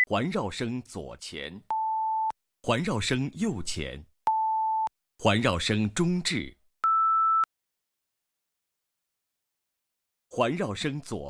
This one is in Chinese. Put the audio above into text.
环绕声左前，环绕声右前，环绕声中置，环绕声左。